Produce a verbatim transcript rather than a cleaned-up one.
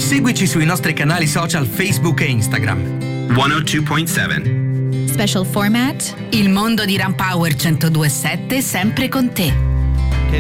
Seguici sui nostri canali social Facebook e Instagram. centodue point sette Special format. Il mondo di Rampower centodue e sette sempre con te.